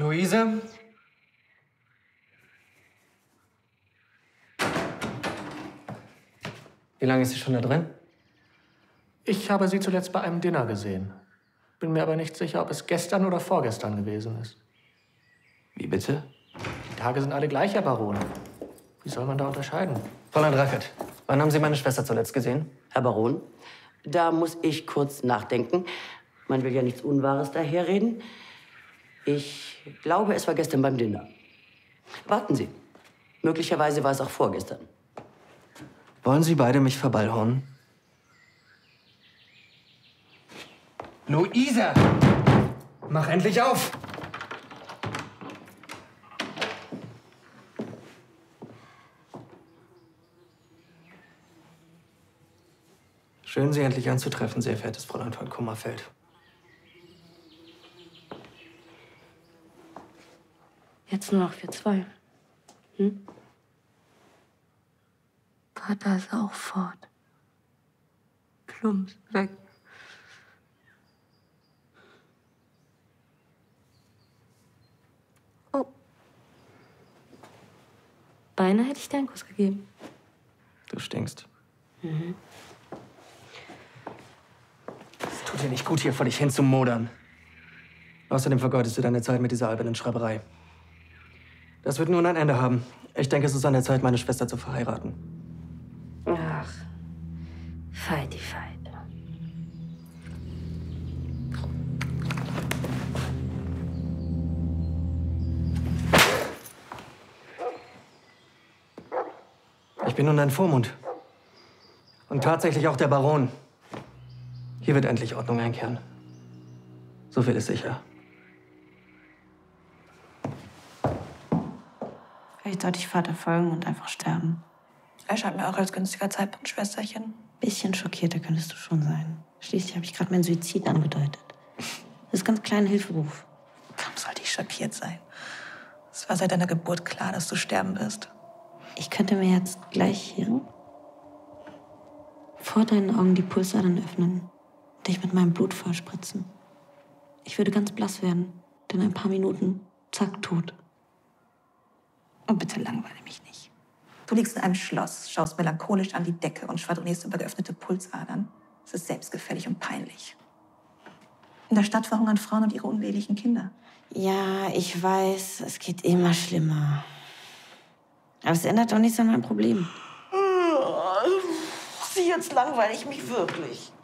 Luise? Wie lange ist sie schon da drin? Ich habe sie zuletzt bei einem Dinner gesehen. Bin mir aber nicht sicher, ob es gestern oder vorgestern gewesen ist. Wie bitte? Die Tage sind alle gleich, Herr Baron. Wie soll man da unterscheiden? Fräulein Reichert, wann haben Sie meine Schwester zuletzt gesehen? Herr Baron, da muss ich kurz nachdenken. Man will ja nichts Unwahres daherreden. Ich glaube, es war gestern beim Dinner. Warten Sie. Möglicherweise war es auch vorgestern. Wollen Sie beide mich verballhornen? Luisa! Mach endlich auf! Schön, Sie endlich anzutreffen, sehr verehrtes Fräulein von Kummerfeld. Jetzt nur noch wir zwei. Hm? Vater ist auch fort. Plumps weg. Oh. Beinahe hätte ich dir einen Kuss gegeben. Du stinkst. Mhm. Es tut dir nicht gut, hier vor dich hin zu modern. Außerdem vergeudest du deine Zeit mit dieser albernen Schreiberei. Das wird nun ein Ende haben. Ich denke, es ist an der Zeit, meine Schwester zu verheiraten. Ach, Feiti, Feit. Ich bin nun dein Vormund. Und tatsächlich auch der Baron. Hier wird endlich Ordnung einkehren. So viel ist sicher. Vielleicht sollte ich Vater folgen und einfach sterben. Erscheint mir auch als günstiger Zeitpunkt, Schwesterchen. Bisschen schockierter könntest du schon sein. Schließlich habe ich gerade meinen Suizid angedeutet. Das ist ganz kleiner Hilferuf. Warum sollte ich schockiert sein? Es war seit deiner Geburt klar, dass du sterben wirst. Ich könnte mir jetzt gleich hier vor deinen Augen die Pulsadern öffnen und dich mit meinem Blut vollspritzen. Ich würde ganz blass werden, denn in ein paar Minuten, zack, tot. Und bitte langweile mich nicht. Du liegst in einem Schloss, schaust melancholisch an die Decke und schwadronierst über geöffnete Pulsadern. Es ist selbstgefällig und peinlich. In der Stadt verhungern Frauen und ihre unehelichen Kinder. Ja, ich weiß, es geht immer schlimmer. Aber es ändert doch nichts an meinem Problem. Jetzt langweile ich mich wirklich.